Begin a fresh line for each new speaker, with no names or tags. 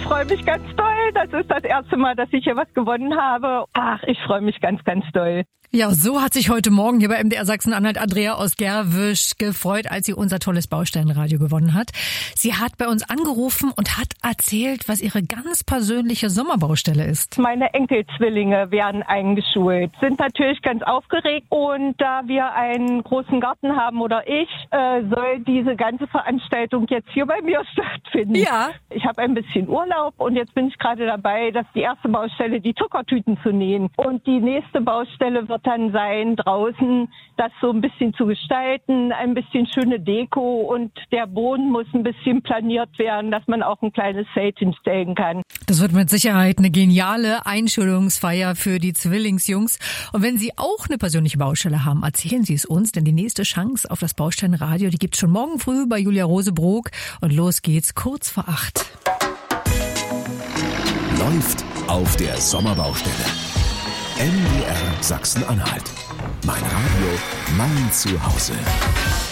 freue mich ganz doll. Das ist das erste Mal, dass ich hier was gewonnen habe. Ach, ich freue mich ganz, ganz doll.
Ja, so hat sich heute Morgen hier bei MDR Sachsen-Anhalt Andrea aus Gerwisch gefreut, als sie unser tolles Baustellenradio gewonnen hat. Sie hat bei uns angerufen und hat erzählt, was ihre ganz persönliche Sommerbaustelle ist.
Meine Enkelzwillinge werden eingeschult, sind natürlich ganz aufgeregt. Und da wir einen großen Garten haben oder ich, soll diese ganze Veranstaltung jetzt hier bei mir stattfinden.
Ja.
Ich habe ein bisschen Urlaub und jetzt bin ich gerade dabei, die erste Baustelle, die Zuckertüten zu nähen. Und die nächste Baustelle wird dann sein, draußen das so ein bisschen zu gestalten, ein bisschen schöne Deko und der Boden muss ein bisschen planiert werden, dass man auch ein kleines Zelt hinstellen kann.
Das wird mit Sicherheit eine geniale Einschulungsfeier für die Zwillingsjungs. Und wenn Sie auch eine persönliche Baustelle haben, erzählen Sie es uns, denn die nächste Chance auf das Baustellenradio, die gibt's schon morgen früh bei Julia Rosebrook. Und los geht's kurz vor 8.
Läuft auf der Sommerbaustelle. MDR Sachsen-Anhalt. Mein Radio, mein Zuhause.